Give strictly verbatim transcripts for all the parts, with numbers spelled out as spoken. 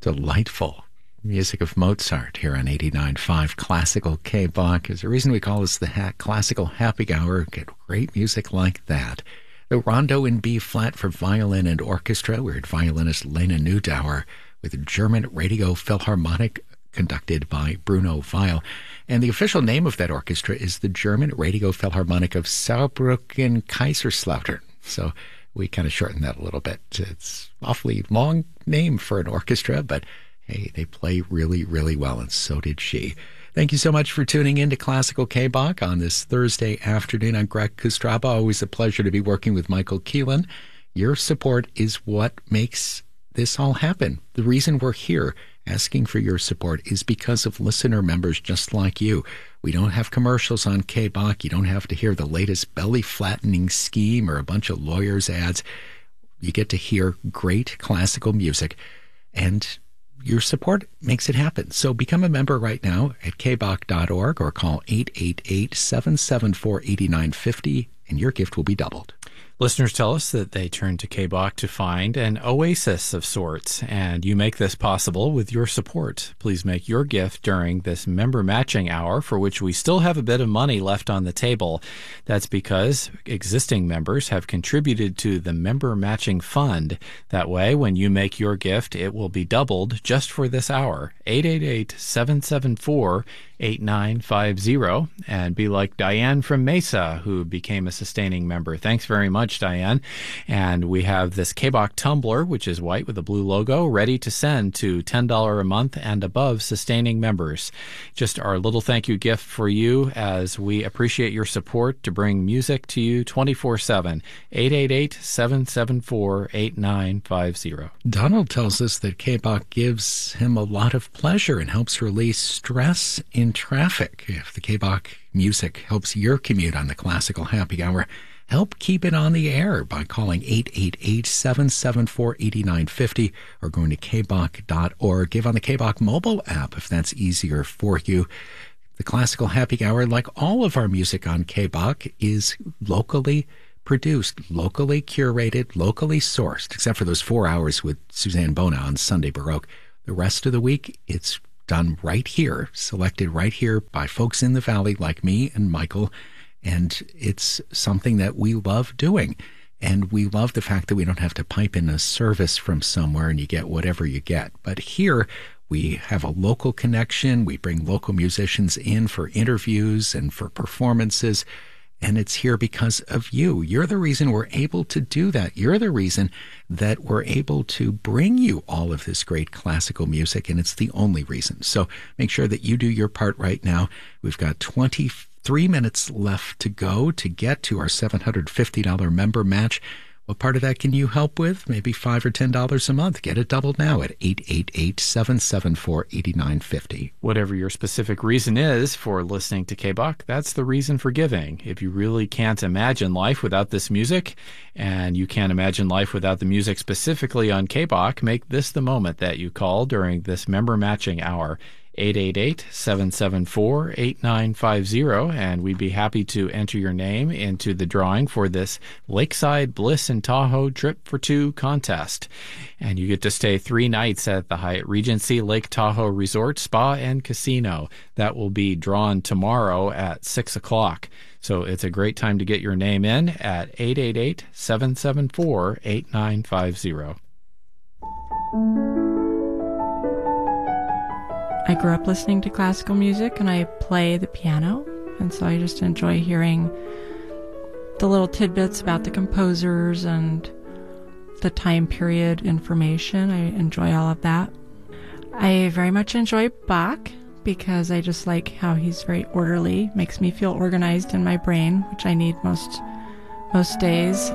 Delightful music of Mozart here on eighty-nine point five Classical K-Bach. There's a reason we call this the ha- Classical Happy Hour. Get great music like that. The Rondo in B flat for violin and orchestra. We heard violinist Lena Neudauer with a German Radio Philharmonic conducted by Bruno Weil. And the official name of that orchestra is the German Radio Philharmonic of Saarbrücken Kaiserslautern. So we kind of shorten that a little bit. It's an awfully long name for an orchestra, but hey, they play really, really well, and so did she. Thank you so much for tuning in to Classical K-Bach on this Thursday afternoon. I'm Greg Kostraba. Always a pleasure to be working with Michael Keelan. Your support is what makes this all happen. The reason we're here asking for your support is because of listener members just like you. We don't have commercials on K-Bach. You don't have to hear the latest belly-flattening scheme or a bunch of lawyers' ads. You get to hear great classical music, and your support makes it happen. So become a member right now at k bach dot org or call eight eight eight, seven seven four, eight nine five zero, and your gift will be doubled. Listeners tell us that they turn to K-Bach to find an oasis of sorts, and you make this possible with your support. Please make your gift during this member matching hour, for which we still have a bit of money left on the table. That's because existing members have contributed to the member matching fund. That way, when you make your gift, it will be doubled just for this hour. eight eight eight, seven seven four, eight nine five zero, and be like Diane from Mesa, who became a sustaining member. Thanks very much, Diane. And we have this K-Bach tumbler, which is white with a blue logo, ready to send to ten dollars a month and above sustaining members. Just our little thank you gift for you, as we appreciate your support to bring music to you twenty-four seven. eight eight eight, seven seven four, eight nine five zero. Donald tells us that K-Bach gives him a lot of pleasure and helps release stress in traffic. If the K-Bach music helps your commute on the Classical Happy Hour, help keep it on the air by calling eight eight eight, seven seven four, eight nine five zero or going to k bach dot org. Give on the K-Bach mobile app if that's easier for you. The Classical Happy Hour, like all of our music on K-Bach, is locally produced, locally curated, locally sourced, except for those four hours with Suzanne Bona on Sunday Baroque. The rest of the week, it's done right here, selected right here by folks in the Valley like me and Michael, and it's something that we love doing. And we love the fact that we don't have to pipe in a service from somewhere and you get whatever you get. But here, we have a local connection. We bring local musicians in for interviews and for performances. And it's here because of you. You're the reason we're able to do that. You're the reason that we're able to bring you all of this great classical music, and it's the only reason. So make sure that you do your part right now. We've got twenty-three minutes left to go to get to our seven hundred fifty dollars member match. What part of that can you help with? Maybe five dollars or ten dollars a month. Get it doubled now at eight eight eight, seven seven four, eight nine five zero. Whatever your specific reason is for listening to K-Bach, that's the reason for giving. If you really can't imagine life without this music, and you can't imagine life without the music specifically on K-Bach, make this the moment that you call during this member matching hour. eight eight eight, seven seven four, eight nine five zero, and we'd be happy to enter your name into the drawing for this Lakeside Bliss and Tahoe Trip for Two contest. And you get to stay three nights at the Hyatt Regency Lake Tahoe Resort, Spa, and Casino. That will be drawn tomorrow at six o'clock. So it's a great time to get your name in at eight eight eight, seven seven four, eight nine five zero. I grew up listening to classical music, and I play the piano, and so I just enjoy hearing the little tidbits about the composers and the time period information. I enjoy all of that. I very much enjoy Bach because I just like how he's very orderly, makes me feel organized in my brain, which I need most most days.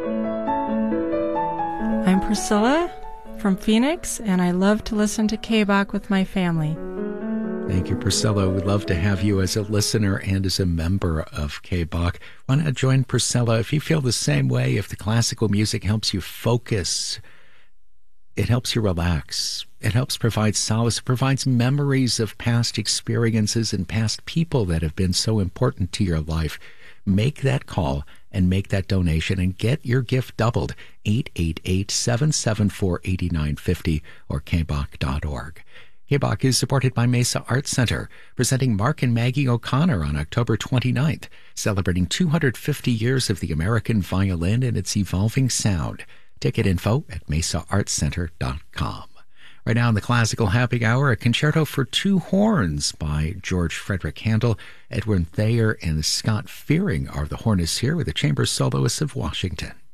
I'm Priscilla from Phoenix, and I love to listen to K-Bach with my family. Thank you, Priscilla. We'd love to have you as a listener and as a member of K-Bach. Why not join Priscilla if you feel the same way, if the classical music helps you focus, it helps you relax, it helps provide solace, it provides memories of past experiences and past people that have been so important to your life. Make that call and make that donation and get your gift doubled. eight eight eight, seven seven four, eight nine five zero or k b o c dot org. K B O C is supported by Mesa Arts Center, presenting Mark and Maggie O'Connor on October twenty-ninth, celebrating two hundred fifty years of the American violin and its evolving sound. Ticket info at mesa arts center dot com. Right now in the Classical Happy Hour, a concerto for two horns by George Frederick Handel. Edwin Thayer and Scott Fearing are the hornists here with the chamber soloists of Washington.